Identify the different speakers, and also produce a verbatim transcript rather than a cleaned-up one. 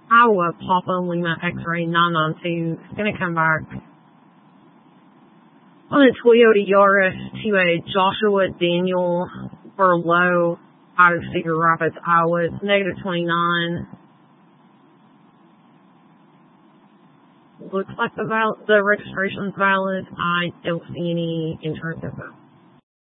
Speaker 1: Iowa, Papa Lima X-ray nine nine two. It's going to come back on a Toyota Yaris to a Joshua Daniel Berlow out of Cedar Rapids, Iowa. It's negative twenty-nine. Looks like the, val- the registration's valid. I don't see any insurance info.